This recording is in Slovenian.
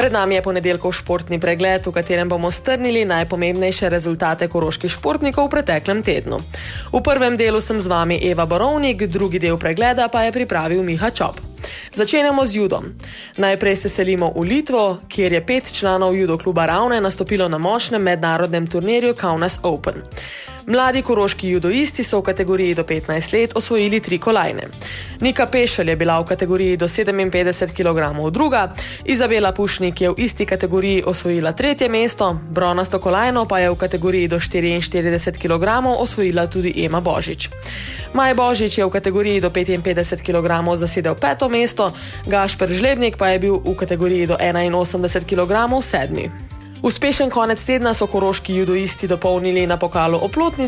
Pred nami je ponedeljkov športni pregled, v katerem bomo strnili najpomembnejše rezultate koroških športnikov v preteklem tednu. V prvem delu sem z vami Eva Borovnik, drugi del pregleda pa je pripravil Miha Čop. Začenjamo z judom. Najprej se selimo v Litvo, kjer je 5 članov judo kluba Ravne nastopilo na močnem mednarodnem turnirju Kaunas Open. Mladi koroški judoisti so v kategoriji do 15 let osvojili 3 kolajne. Nika Pešelj je bila v kategoriji do 57 kg druga, Izabela Pušnik je v isti kategoriji osvojila 3. mesto, bronasto kolajno pa je v kategoriji do 44 kg osvojila tudi Ema Božič. Maj Božič je v kategoriji do 55 kg zasedel 5. mesto, Gašper Žlebnik pa je bil v kategoriji do 81 kg 7. Uspešen konec tedna so koroški judoisti dopolnili na pokalu Oplotnice